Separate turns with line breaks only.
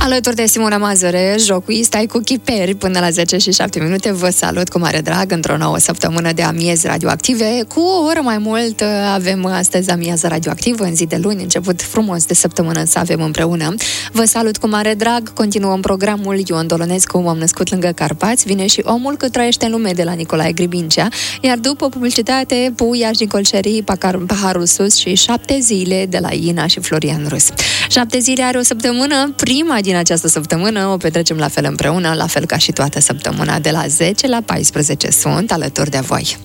Alături de Simona Mazăre, jocuist, ai cu chiperi până la 10 și 7 minute. Vă salut cu mare drag într-o nouă săptămână de amiezi radioactive. Cu o oră mai mult avem astăzi amiază radioactivă, în zi de luni, început frumos de săptămână să avem împreună. Vă salut cu mare drag, continuăm programul. Ion Dolonescu, m-am născut lângă Carpați, vine și Omul cât trăiește în lume de la Nicolae Gribincea, iar după publicitate, Puiaș din Colcerii, Paharul Sus și 7 zile de la Ina și Florian Rus. 7 zile are o săptămână, prima din această săptămână o petrecem la fel împreună, la fel ca și toată săptămâna, de la 10 la 14 sunt alături de voi.